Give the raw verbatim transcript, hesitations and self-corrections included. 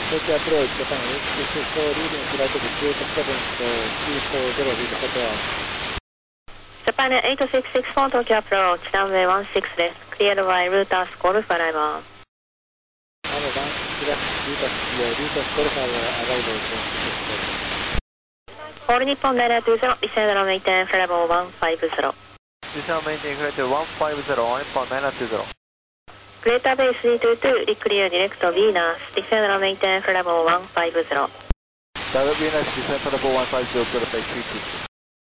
Tokyo approach, Japan eight six four, leading flight with eight seven two four zero with hotel. Japan eight six six four, Tokyo approach, runway one six です。Cleared by Lotus Golf Arrival. Runway one six です。Lotus clear, Lotus Golf Arrival one six four. All Nippon nine two zero, descend and maintain flight level one five zero. Descend and maintain flight level one five zero, Nippon nine two zero. Greater Bay three two two, reclear direct Venus, descend and maintain flight level one five zero. Direct Venus, descend level one five zero, Greater Bay three two two.